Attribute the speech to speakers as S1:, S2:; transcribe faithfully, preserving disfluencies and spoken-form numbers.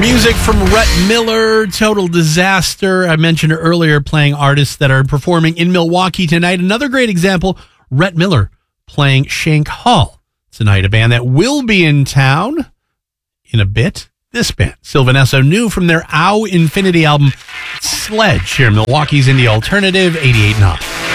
S1: Music from Rhett Miller, Total Disaster. I mentioned earlier playing artists that are performing in Milwaukee tonight. Another great example, Rhett Miller playing Shank Hall tonight, a band that will be in town in a bit. This band, Sylvanesso, new from their Ow Infinity album, Sledge, here in Milwaukee's Indie Alternative, eighty-eight point nine.